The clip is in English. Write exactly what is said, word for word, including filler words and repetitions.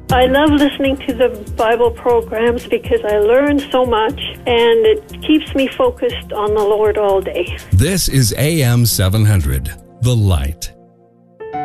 I love listening to the Bible programs because I learn so much and it keeps me focused on the Lord all day. This is A M seven hundred, The Light.